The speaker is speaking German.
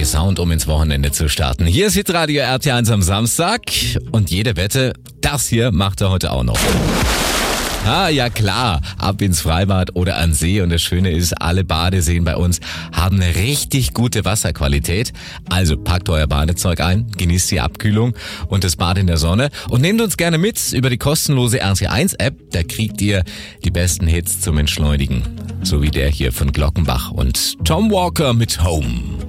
Sound, um ins Wochenende zu starten. Hier ist Hitradio RT1 am Samstag und jede Wette, das hier macht er heute auch noch. Ah, ja klar, ab ins Freibad oder an See und das Schöne ist, alle Badeseen bei uns haben eine richtig gute Wasserqualität. Also packt euer Badezeug ein, genießt die Abkühlung und das Bad in der Sonne und nehmt uns gerne mit über die kostenlose RT1-App. Da kriegt ihr die besten Hits zum Entschleunigen. So wie der hier von Glockenbach und Tom Walker mit Home.